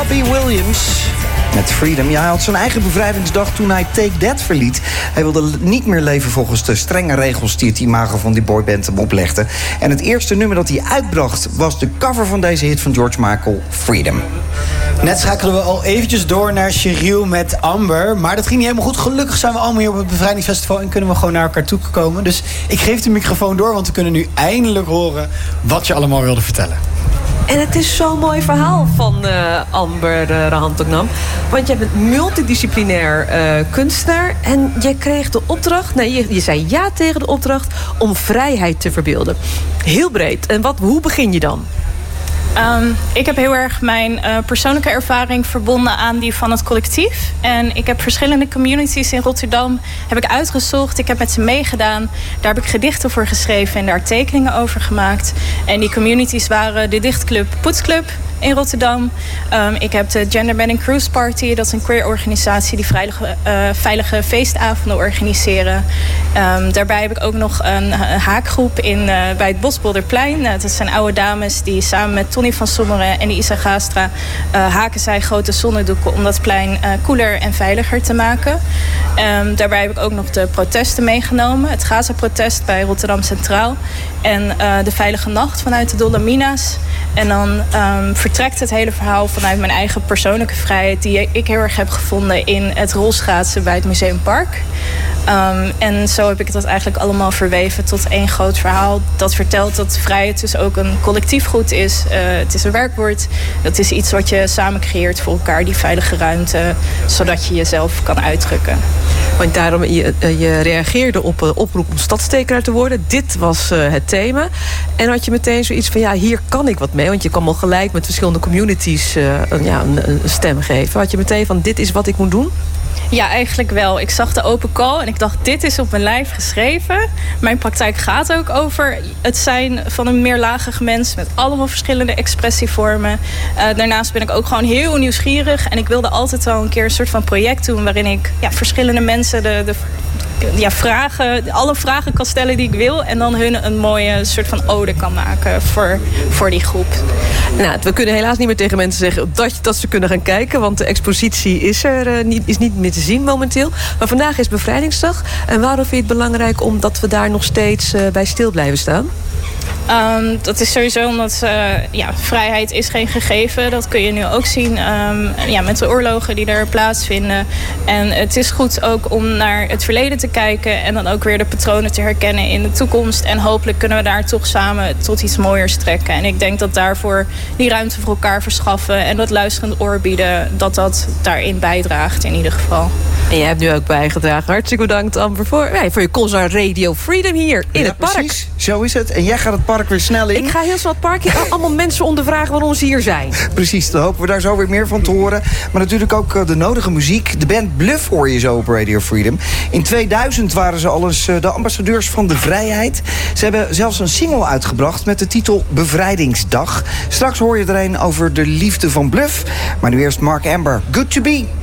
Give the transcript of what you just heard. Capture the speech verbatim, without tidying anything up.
Robbie Williams met Freedom. Ja, hij had zijn eigen bevrijdingsdag toen hij Take That verliet. Hij wilde niet meer leven volgens de strenge regels die het imago van die boyband hem oplegde. En het eerste nummer dat hij uitbracht was de cover van deze hit van George Michael, Freedom. Net schakelden we al eventjes door naar Sheryl met Amber. Maar dat ging niet helemaal goed. Gelukkig zijn we allemaal hier op het Bevrijdingsfestival en kunnen we gewoon naar elkaar toe komen. Dus ik geef de microfoon door, want we kunnen nu eindelijk horen wat je allemaal wilde vertellen. En het is zo'n mooi verhaal van uh, Amber uh, Rahantoknam. Want je bent multidisciplinair uh, kunstenaar. En je kreeg de opdracht, nee, je, je zei ja tegen de opdracht om vrijheid te verbeelden. Heel breed. En wat, hoe begin je dan? Um, ik heb heel erg mijn uh, persoonlijke ervaring verbonden aan die van het collectief. En ik heb verschillende communities in Rotterdam heb ik uitgezocht. Ik heb met ze meegedaan. Daar heb ik gedichten voor geschreven en daar tekeningen over gemaakt. En die communities waren de dichtclub Poetsclub in Rotterdam. Um, ik heb de Gender Bending Cruise Party. Dat is een queer organisatie die veilige, uh, veilige feestavonden organiseren. Um, daarbij heb ik ook nog een, een haakgroep in, uh, bij het Bosbolderplein. Uh, dat zijn oude dames die samen met Tony van Sommeren en Isa Gaastra uh, haken zij grote zonnedoeken om dat plein uh, koeler en veiliger te maken. Um, daarbij heb ik ook nog de protesten meegenomen. Het Gaza-protest bij Rotterdam Centraal. En uh, de Veilige Nacht vanuit de Dolomina's. En dan um, vertrekt het hele verhaal vanuit mijn eigen persoonlijke vrijheid die ik heel erg heb gevonden in het rolschaatsen bij het Museumpark. Um, en zo heb ik dat eigenlijk allemaal verweven tot één groot verhaal. Dat vertelt dat vrijheid dus ook een collectief goed is. Uh, het is een werkwoord. Dat is iets wat je samen creëert voor elkaar, die veilige ruimte, zodat je jezelf kan uitdrukken. Want daarom, je, je reageerde op een oproep om stadstekenaar te worden. Dit was uh, het thema. En had je meteen zoiets van, ja, hier kan ik wat mee. Want je kan al gelijk met verschillende communities uh, een, ja, een, een stem geven. Had je meteen van, dit is wat ik moet doen? Ja, eigenlijk wel. Ik zag de open call en ik dacht, dit is op mijn lijf geschreven. Mijn praktijk gaat ook over het zijn van een meerlagig mens met allemaal verschillende expressievormen. Uh, daarnaast ben ik ook gewoon heel nieuwsgierig en ik wilde altijd wel een keer een soort van project doen waarin ik ja, verschillende mensen de, de ja, vragen, alle vragen kan stellen die ik wil en dan hun een mooie soort van ode kan maken voor, voor die groep. Nou, we kunnen helaas niet meer tegen mensen zeggen dat, dat ze kunnen gaan kijken, want de expositie is er uh, niet, is niet meer te zien momenteel. Maar vandaag is Bevrijdingsdag. En waarom vind je het belangrijk omdat we daar nog steeds uh, bij stil blijven staan? Um, dat is sowieso omdat uh, ja, vrijheid is geen gegeven. Dat kun je nu ook zien um, ja, met de oorlogen die er plaatsvinden. En het is goed ook om naar het verleden te kijken en dan ook weer de patronen te herkennen in de toekomst. En hopelijk kunnen we daar toch samen tot iets mooiers trekken. En ik denk dat daarvoor die ruimte voor elkaar verschaffen en dat luisterend oor bieden, dat dat daarin bijdraagt in ieder geval. En jij hebt nu ook bijgedragen. Hartstikke bedankt, Amber, voor, ja, voor je komst naar Radio Freedom hier in ja, het park. Precies, zo is het. En jij gaat het park weer snel in. Ik ga heel snel het park in. Allemaal mensen ondervragen waarom ze hier zijn. Precies, dan hopen we daar zo weer meer van te horen. Maar natuurlijk ook de nodige muziek. De band Bluff hoor je zo op Radio Freedom. In tweeduizend waren ze al eens de ambassadeurs van de vrijheid. Ze hebben zelfs een single uitgebracht met de titel Bevrijdingsdag. Straks hoor je er een over de liefde van Bluff. Maar nu eerst Mark Amber. Good to be.